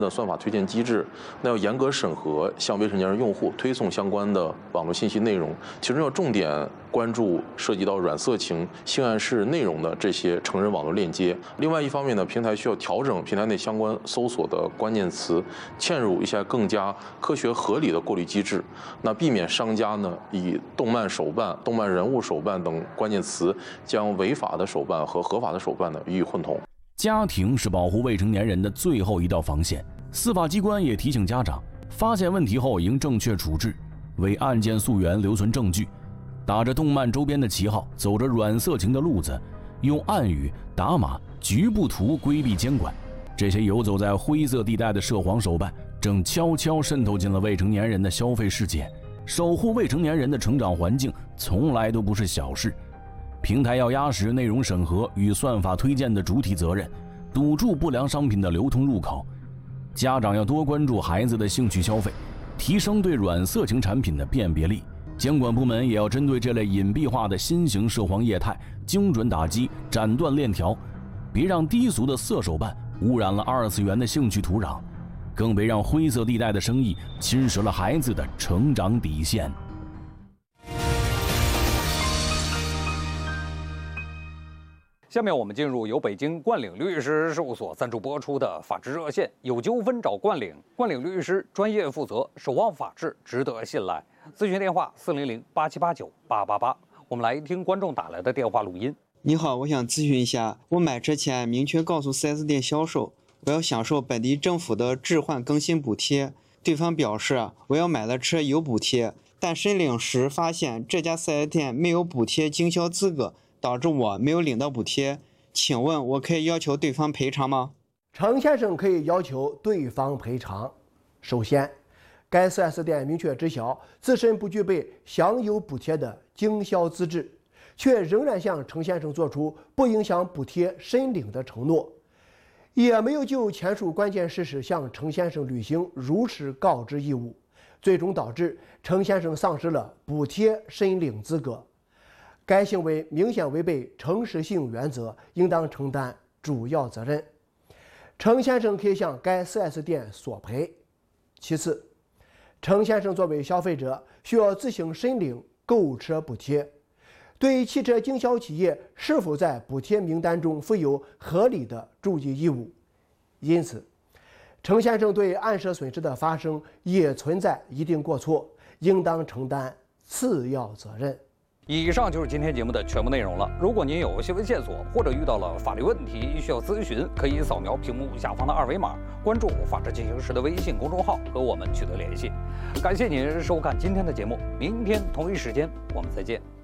的算法推荐机制，那要严格审核向未成年人用户推送相关的网络信息内容，其中要重点关注涉及到软色情、性暗示内容的这些成人网络链接。另外一方面呢，平台需要调整平台内相关搜索的关键词，嵌入一些更加科学合理的过滤机制，那避免商家呢以动漫手办、动漫人物手办等关键词将违法的手办和合法的手办呢予以混同。 家庭是保护未成年人的最后一道防线，司法机关也提醒家长，发现问题后应正确处置，为案件溯源留存证据。打着动漫周边的旗号，走着软色情的路子，用暗语、打码、局部图规避监管，这些游走在灰色地带的涉黄手办正悄悄渗透进了未成年人的消费世界。守护未成年人的成长环境从来都不是小事，平台要压实内容审核与算法推荐的主体责任，堵住不良商品的流通入口。家长要多关注孩子的兴趣消费，提升对软色情产品的辨别力。监管部门也要针对这类隐蔽化的新型涉黄业态精准打击，斩断链条，别让低俗的色手办污染了二次元的兴趣土壤，更别让灰色地带的生意侵蚀了孩子的成长底线。 下面我们进入由北京冠岭律师事务所赞助播出的法治热线，有纠纷找冠岭，冠岭律师专业负责，守望法治，值得信赖。咨询电话400-8789-888。我们来听观众打来的电话录音。 你好，我想咨询一下，我买车前明确告诉 4S 店销售，我要享受本地政府的置换更新补贴。对方表示我要买的车有补贴，但申领时发现这家 4S 店没有补贴经销资格，导致我没有领到补贴，请问我可以要求对方赔偿吗？ 程先生可以要求对方赔偿。首先，该 4S 店明确知晓自身不具备享有补贴的经销资质，却仍然向程先生做出不影响补贴申领的承诺，也没有就前述关键事实向程先生履行如实告知义务，最终导致程先生丧失了补贴申领资格。该行为明显违背诚实信用原则，应当承担主要责任。程先生可以向该 4S 店索赔。其次，程先生作为消费者，需要自行申领购车补贴，对汽车经销企业是否在补贴名单中负有合理的注意义务。因此，程先生对案涉损失的发生也存在一定过错，应当承担次要责任。 以上就是今天节目的全部内容了。如果您有新闻线索或者遇到了法律问题需要咨询，可以扫描屏幕下方的二维码，关注法治进行时的微信公众号和我们取得联系。感谢您收看今天的节目，明天同一时间我们再见。